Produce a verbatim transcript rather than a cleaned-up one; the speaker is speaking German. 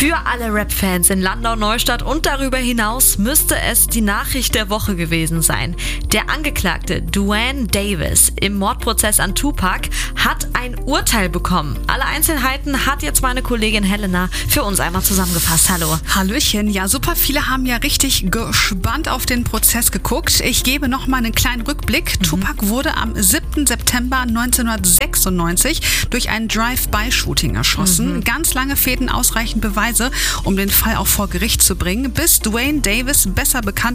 Für alle Rap-Fans in Landau-Neustadt und darüber hinaus müsste es die Nachricht der Woche gewesen sein. Der Angeklagte Duane Davis im Mordprozess an Tupac hat ein Urteil bekommen. Alle Einzelheiten hat jetzt meine Kollegin Helena für uns einmal zusammengefasst. Hallo. Hallöchen. Ja, super viele haben ja richtig gespannt auf den Prozess geguckt. Ich gebe noch mal einen kleinen Rückblick. Mhm. Tupac wurde am siebten September neunzehnhundertsechsundneunzig durch ein Drive-by-Shooting erschossen. Mhm. Ganz lange fehlten ausreichend Beweise, um den Fall auch vor Gericht zu bringen, bis Duane Davis, besser bekannt